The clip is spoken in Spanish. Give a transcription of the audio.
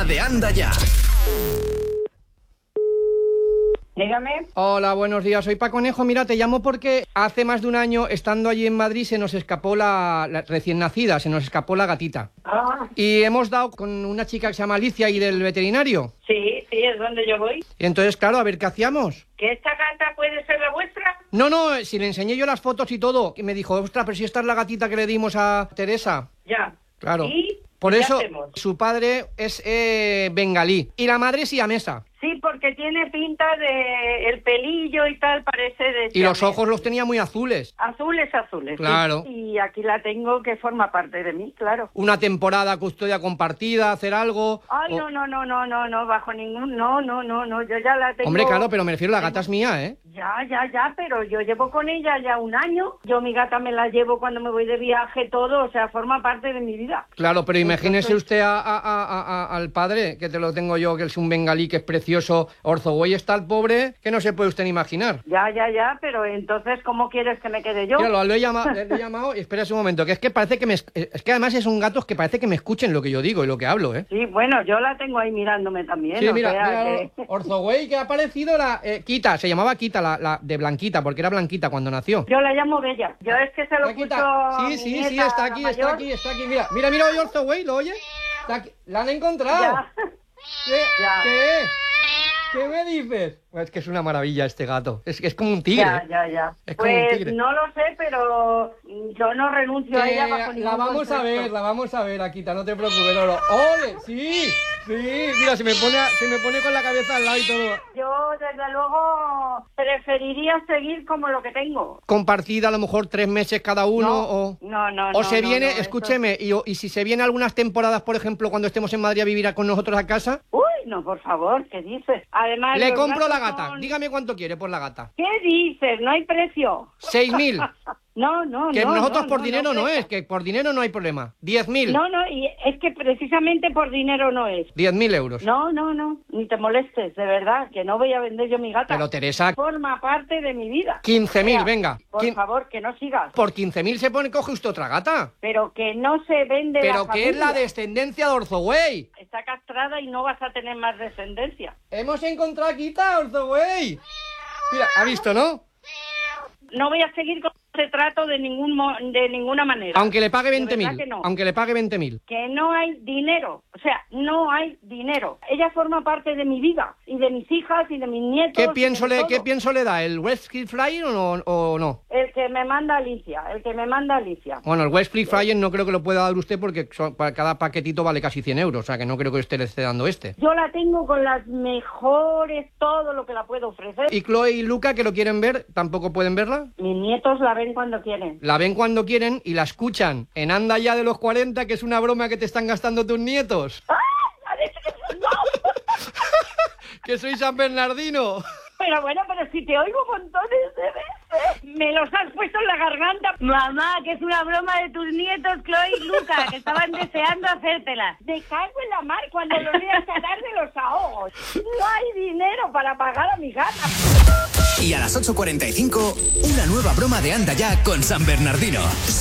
de Anda Ya. Dígame. Hola, buenos días. Soy Paco Conejo. Mira, te llamo porque hace más de un año, estando allí en Madrid, se nos escapó la recién nacida, se nos escapó la gatita. Ah, Y hemos dado con una chica que se llama Alicia y del veterinario. sí, es donde yo voy. Y entonces, claro, a ver qué hacíamos. ¿Que esta gata puede ser la vuestra? No, si le enseñé yo las fotos y todo, y me dijo, ostras, pero si esta es la gatita que le dimos a Teresa. Ya. Claro. ¿Y Por qué eso, hacemos? su padre es bengalí y la madre siamesa. Sí, porque tiene pinta de el pelillo y tal, parece de... Y los siamés. ojos los tenía muy azules. Azules. Claro. Sí. Y aquí la tengo que forma parte de mí, claro. Una temporada custodia compartida, hacer algo. Ay, o- no, bajo ningún... No, yo ya la tengo... Hombre, claro, pero me refiero, la gata es mía, ¿eh? Ya, pero yo llevo con ella ya un año. Yo mi gata me la llevo cuando me voy de viaje, todo, o sea, forma parte de mi vida. Claro, pero imagínese Entonces- usted al padre, que te lo tengo yo, que es un bengalí, que es precioso. Orzogüey está el pobre, que no se puede usted ni imaginar. Ya, pero entonces, ¿cómo quieres que me quede yo? Míralo, le he llamado y espera un momento, que es que parece que es que además son gatos que parece que me escuchen lo que yo digo y lo que hablo, ¿eh? Sí, bueno, yo la tengo ahí mirándome también, Sí, o mira, sea míralo. que... Orzogüey, que ha aparecido la Quita, se llamaba Quita, la de Blanquita, porque era Blanquita cuando nació. Yo la llamo Bella. Yo es que se lo Quita. puso a mi Sí, nieta, está la aquí, mayor. Mira, oye, Orzogüey, ¿lo oye? Está aquí. ¡La han encontrado! Ya. Ya. ¿Qué me dices? Pues es que es una maravilla este gato. Es como un tigre. Ya. Es como un Pues tigre. no lo sé, pero yo no renuncio a ella bajo ningún La vamos a ver, Akita, no te preocupes, Lolo. ¡Ole! Sí, mira, se me pone con la cabeza al lado y todo. Yo, desde luego, preferiría seguir como lo que tengo. Compartida a lo mejor 3 meses cada uno No. o se no, viene, eso- escúcheme, y si se viene algunas temporadas, por ejemplo, cuando estemos en Madrid a vivir con nosotros a casa, Uy, no, por favor, ¿qué dices? Además, le los compro la gatos gata. son- Dígame cuánto quiere por la gata. ¿Qué dices? No hay precio. 6.000. No. Que nosotros por dinero no presta. es, que por dinero no hay problema. 10.000. No, y es que precisamente por dinero no es. 10.000 euros. No, ni te molestes, de verdad, que no voy a vender yo mi gata. Pero Teresa, Forma parte de mi vida. 15.000, O sea, venga. Por favor, que no sigas. Por 15.000 coge usted otra gata. Pero que no se vende Pero la que es la familia. descendencia de Orzogüey. Está castrada y no vas a tener más descendencia. Hemos encontrado a Quita, Orzogüey. Mira, ha visto, ¿no? No voy a seguir con ese trato de ninguna manera. Aunque le pague De verdad 20.000. que no. Aunque le pague 20.000. Que no hay dinero. O sea, no hay dinero. Ella forma parte de mi vida y de mis hijas y de mis nietos. ¿Qué y de todo. pienso le da? ¿El Westfield Flyer o no? El que me manda Alicia. Bueno, el Westfield Flyer no creo que lo pueda dar usted porque para cada paquetito vale casi 100 euros. O sea, que no creo que usted le esté dando este. Yo la tengo con las mejores, todo lo que la puedo ofrecer. ¿Y Chloe y Luca, que lo quieren ver, tampoco pueden verla? Mis nietos la ven cuando quieren. La ven cuando quieren y la escuchan en Anda Ya de los 40, que es una broma que te están gastando tus nietos. ¡Ay! ¡Ha dicho que no! ¡Que soy San Bernardino! Pero bueno, pero si te oigo montones de veces. Me los has puesto en la garganta. Mamá, que es una broma de tus nietos, Chloe y Luca, que estaban deseando hacértela. Me cago en la mar cuando los días tarde los ahogos. No hay dinero para pagar a mi gata. Y a las 8:45, una nueva broma de Anda Ya con San Bernardino.